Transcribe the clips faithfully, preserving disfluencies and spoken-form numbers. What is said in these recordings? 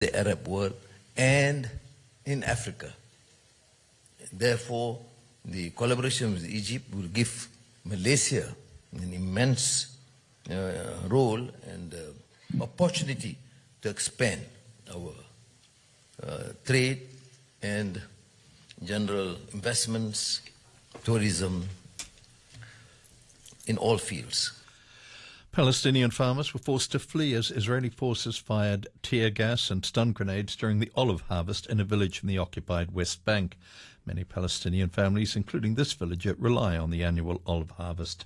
the Arab world and in Africa. Therefore, the collaboration with Egypt will give Malaysia an immense uh, role and uh, opportunity to expand our uh, trade and general investments, tourism, in all fields. Palestinian farmers were forced to flee as Israeli forces fired tear gas and stun grenades during the olive harvest in a village in the occupied West Bank. Many Palestinian families, including this villager, rely on the annual olive harvest.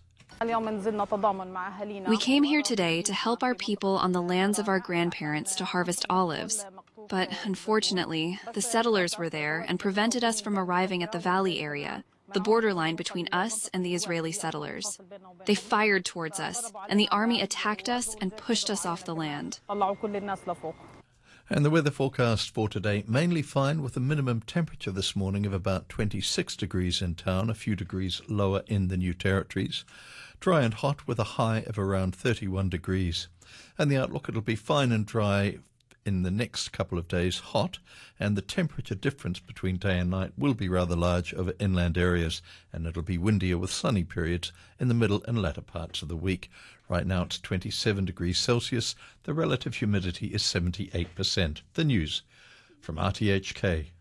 We came here today to help our people on the lands of our grandparents to harvest olives. But unfortunately, the settlers were there and prevented us from arriving at the valley area, the borderline between us and the Israeli settlers. They fired towards us, and the army attacked us and pushed us off the land. And the weather forecast for today, mainly fine with a minimum temperature this morning of about twenty-six degrees in town, a few degrees lower in the New Territories. Dry and hot with a high of around thirty-one degrees. And the outlook, it'll be fine and dry in the next couple of days, hot, and the temperature difference between day and night will be rather large over inland areas, and it'll be windier with sunny periods in the middle and latter parts of the week. Right now it's twenty-seven degrees Celsius. The relative humidity is seventy-eight percent. The news from R T H K.